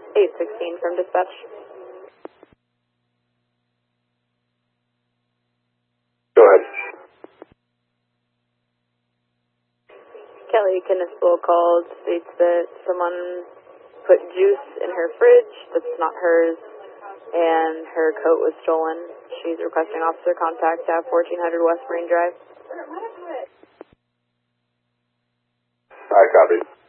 816 from dispatch. Go ahead. Kelly Knispel called, states that someone put juice in her fridge that's not hers, and her coat was stolen. She's requesting officer contact at 1400 West Marine Drive. I copy.